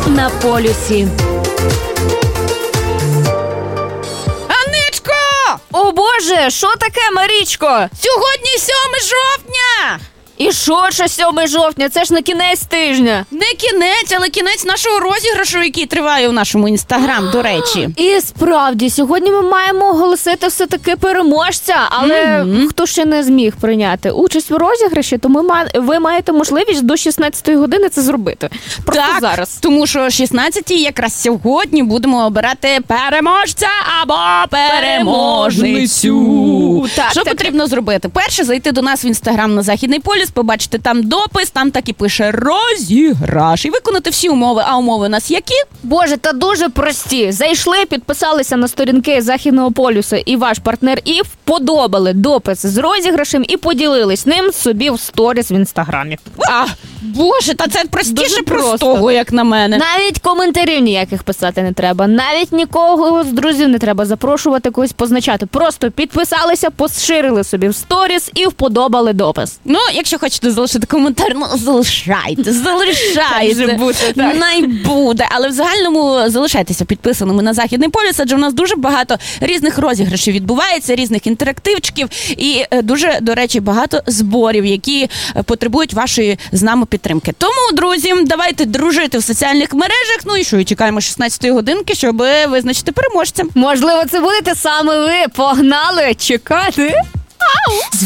на полюсі. Анечко! О Боже, що таке, Марічко? Сьогодні 7 жовтня! І що ще 7 жовтня? Це ж на кінець тижня. Не кінець, але кінець нашого розіграшу, який триває у нашому інстаграм, до речі. І справді, сьогодні ми маємо оголосити все-таки переможця, але хто ще не зміг прийняти участь у розіграші, то ви маєте можливість до 16-ї години це зробити. Просто так, зараз. Тому що 16-й якраз сьогодні будемо обирати переможця або переможницю. Що потрібно зробити? Перше, зайти до нас в інстаграм на Західний полюс, побачити там допис, там так і пише розіграш. І виконати всі умови. А умови у нас які? Боже, та дуже прості. Зайшли, підписалися на сторінки Західного полюсу і ваш партнер і вподобали допис з розіграшем і поділились ним собі в сторіс в інстаграмі. Боже, та це простіше Дуже простого, просто. як на мене. Навіть коментарів ніяких писати не треба. Навіть нікого з друзів не треба запрошувати, когось позначати. Просто підписалися, поширили собі в сторіс і вподобали допис. Ну, якщо хочете залишити коментар, залишайте. Най буде. Але в загальному залишайтеся підписаними на Західний полюс, адже в нас дуже багато різних розіграшів відбувається, різних інтерактивчиків і дуже, до речі, багато зборів, які потребують вашої з нами підтримки. Тому, друзі, давайте дружити в соціальних мережах. Ну і що, і чекаємо 16-ї годинки, щоб визначити переможця. Можливо, це будете саме ви. Погнали чекати.